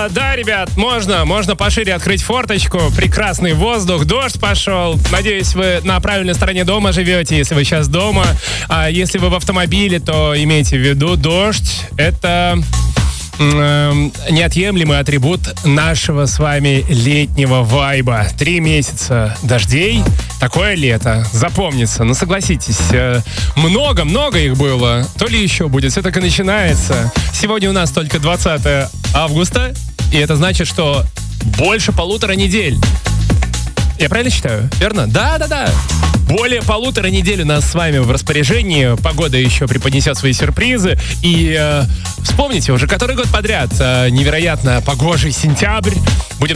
Да, ребят, можно пошире открыть форточку. Прекрасный воздух, дождь пошел. Надеюсь, вы на правильной стороне дома живете, если вы сейчас дома. А если вы в автомобиле, то имейте в виду, дождь — это неотъемлемый атрибут нашего с вами летнего вайба. 3 месяца дождей, такое лето. Запомнится. Ну, согласитесь, много их было. То ли еще будет. Все так и начинается. Сегодня у нас только 20 августа, и это значит, что больше 1,5 недели. Я правильно считаю? Верно? Да. Более 1,5 недели у нас с вами в распоряжении. Погода еще преподнесет свои сюрпризы. И вспомните, уже который год подряд невероятно погожий сентябрь. Будем